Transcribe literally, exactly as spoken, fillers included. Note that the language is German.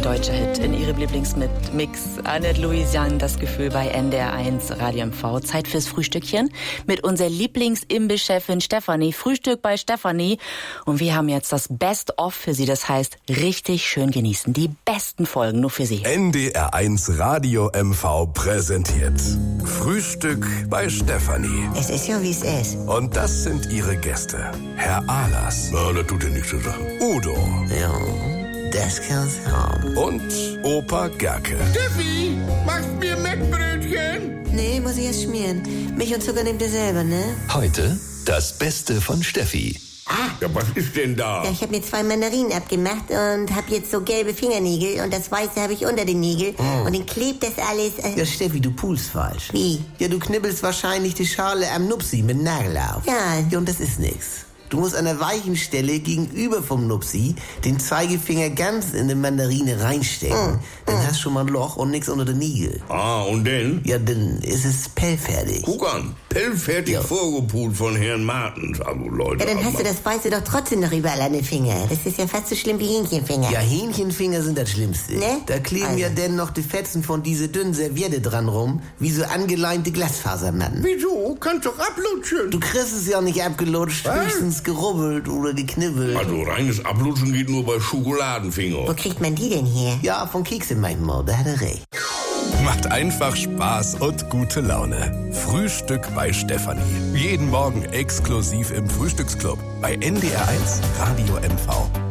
deutscher Hit in ihrem Lieblingsmix. Annette Louisiane, das Gefühl bei N D R eins Radio M V. Zeit fürs Frühstückchen mit unserer Lieblings-Imbiss-Chefin Stefanie. Frühstück bei Stefanie. Und wir haben jetzt das Best-of für Sie. Das heißt, richtig schön genießen. Die besten Folgen nur für Sie. N D R eins Radio M V präsentiert Frühstück bei Stefanie. Es ist ja, wie es ist. Und das sind ihre Gäste. Herr Ahlers. Ja, das tut ja nichts zur Sache. Udo. Ja, das kann's haben. Und Opa Gerke. Steffi, machst mir Mettbrötchen? Nee, muss ich erst schmieren. Milch und Zucker nehmt ihr selber, ne? Heute das Beste von Steffi. Ah, Ja, was ist denn da? ja, ich habe mir zwei Mandarinen abgemacht und habe jetzt so gelbe Fingernägel und das Weiße habe ich unter den Nägeln Oh. und dann klebt das alles. Äh, Ja, Steffi, du pulst falsch. Wie? Ja, du knibbelst wahrscheinlich die Schale am Nupsi mit Nagel auf. Ja. Ja, und das ist nix. Du musst an der weichen Stelle gegenüber vom Nupsi den Zeigefinger ganz in die Mandarine reinstecken. Dann hast du schon mal ein Loch und nix unter den Nägel. Ah, und denn? Ja, dann ist es pellfertig. Guck an, pellfertig vorgepult von Herrn Martens. Also, Leute. Ja, dann hast du das Weiße doch trotzdem noch überall an den Finger. Das ist ja fast so schlimm wie Hähnchenfinger. Ja, Hähnchenfinger sind das Schlimmste. Ne? Da kleben Also. ja denn noch die Fetzen von diese dünnen Serviette dran rum, wie so angeleimte Glasfasermatten. Wieso? Kannst doch ablutschen. Du kriegst es ja nicht abgelutscht, Was? höchstens gerubbelt oder geknibbelt. Also, reines Ablutschen geht nur bei Schokoladenfinger. Wo kriegt man die denn her? Ja, von Kekse manchmal, da hat er recht. Macht einfach Spaß und gute Laune. Frühstück bei Stefanie. Jeden Morgen exklusiv im Frühstücksclub bei N D R eins Radio M V.